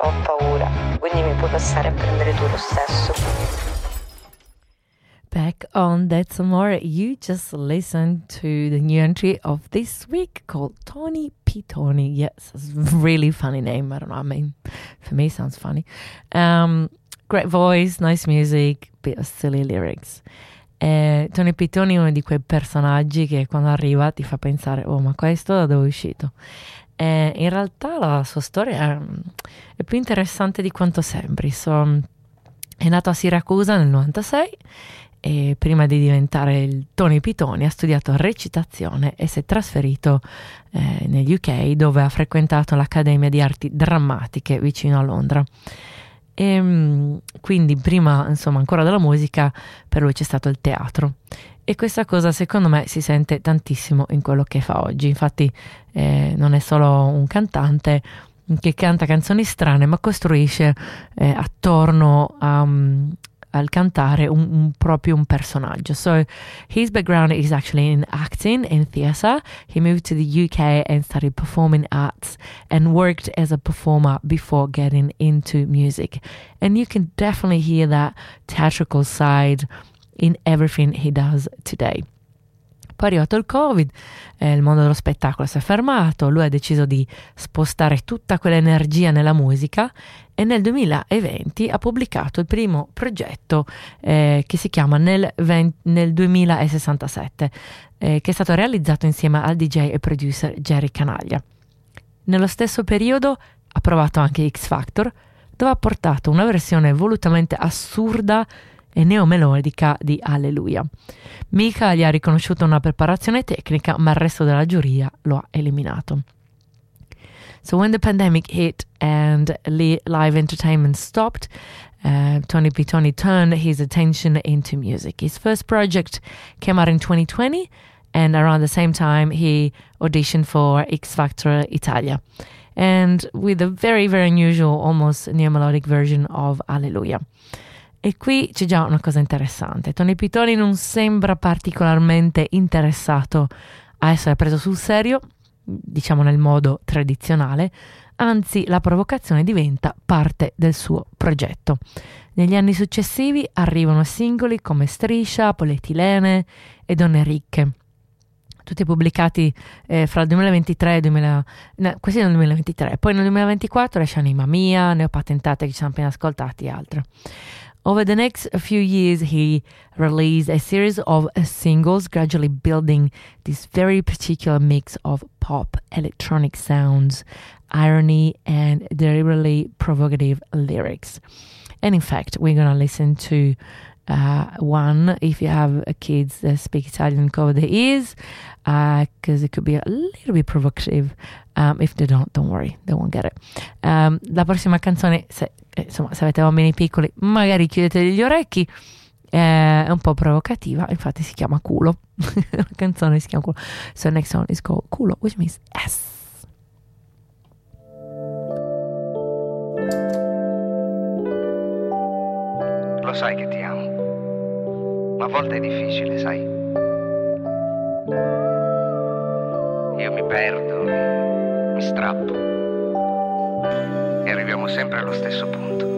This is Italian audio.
ho paura, quindi mi puoi passare a prendere tu lo stesso. Back on That's More, you just listened to the new entry of this week called Tony P. Tony. Yes, it's a really funny name. I don't know, I mean, for me it sounds funny. Great voice, nice music, bit of silly lyrics. Tony P. Tony è uno di quei personaggi che quando arriva ti fa pensare, oh, ma questo da dove è uscito? In realtà la sua storia è più interessante di quanto sembri. È nato a Siracusa nel 96 e prima di diventare il Tony P. Tony ha studiato recitazione e si è trasferito negli UK, dove ha frequentato l'Accademia di Arti Drammatiche vicino a Londra. E quindi prima, insomma, ancora della musica, per lui c'è stato il teatro, e questa cosa secondo me si sente tantissimo in quello che fa oggi. Infatti non è solo un cantante che canta canzoni strane, ma costruisce attorno al cantare proprio un personaggio. So his background is actually in acting and theatre. He moved to the UK and studied performing arts and worked as a performer before getting into music. And you can definitely hear that theatrical side in everything he does today. Poi è arrivato il Covid, il mondo dello spettacolo si è fermato, lui ha deciso di spostare tutta quell'energia nella musica e nel 2020 ha pubblicato il primo progetto che si chiama nel 2067, che è stato realizzato insieme al DJ e producer Jerry Canaglia. Nello stesso periodo ha provato anche X Factor, dove ha portato una versione volutamente assurda e neomelodica di Alleluia. Mika gli ha riconosciuto una preparazione tecnica, ma il resto della giuria lo ha eliminato. So when the pandemic hit and live entertainment stopped, Tony P. Tony turned his attention into music. His first project came out in 2020, and around the same time he auditioned for X Factor Italia, and with a very, very unusual, almost neomelodic version of Alleluia. E qui c'è già una cosa interessante. Tony P. Tony non sembra particolarmente interessato a essere preso sul serio, diciamo nel modo tradizionale, anzi la provocazione diventa parte del suo progetto. Negli anni successivi arrivano singoli come Striscia, Polietilene e Donne Ricche, tutti pubblicati fra il 2023 e questi nel 2023, poi nel 2024 esce Anima Mia, Ne ho patentate che ci siamo appena ascoltati e altre. Over the next few years, he released a series of singles, gradually building this very particular mix of pop, electronic sounds, irony, and deliberately provocative lyrics. And in fact, we're going to listen to one. If you have kids that speak Italian, cover their ears, because it could be a little bit provocative. If they don't worry, they won't get it. La prossima canzone, se avete bambini piccoli, magari chiudete gli orecchi, è un po' provocativa, infatti si chiama Culo. La canzone si chiama Culo. So next song is called Culo, which means S. Lo sai che ti amo, ma a volte è difficile, sai? Io mi perdo, mi strappo e arriviamo sempre allo stesso punto.